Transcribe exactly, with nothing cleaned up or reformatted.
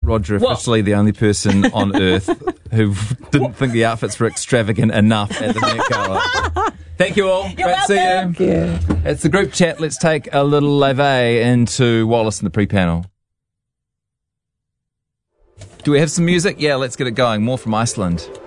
Roger, What? officially the only person on earth who didn't think the outfits were extravagant enough at the Met Gala. Thank you all. You're Great to see welcome. you. Yeah. It's the group chat. Let's take a little levee into Wallace and the pre-panel. Do we have some music? Yeah, let's get it going. More from Iceland.